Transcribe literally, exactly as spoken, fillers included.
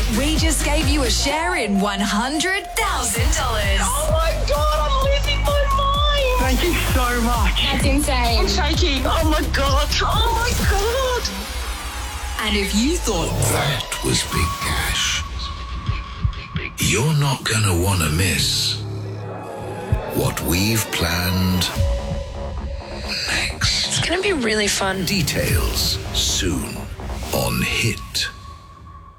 We just gave you a share in one hundred thousand dollars. Oh my God, I'm losing my mind. Thank you so much. That's insane. I'm shaking. Oh my God. Oh my God. And if you thought that was big cash, you're not going to want to miss what we've planned next. It's going to be really fun. Details soon on Hit